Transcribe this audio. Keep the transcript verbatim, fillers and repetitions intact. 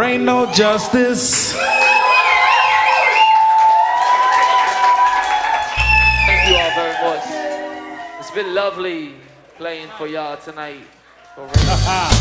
ain't no justice. Thank you all very much. It's been lovely playing for y'all tonight. For real.